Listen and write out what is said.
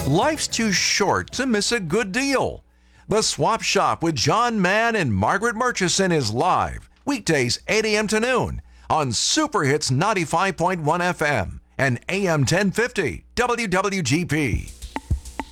Life's too short to miss a good deal. The Swap Shop with John Mann and Margaret Murchison is live, weekdays 8 a.m. to noon on Super Hits 95.1 FM and AM 1050 WWGP.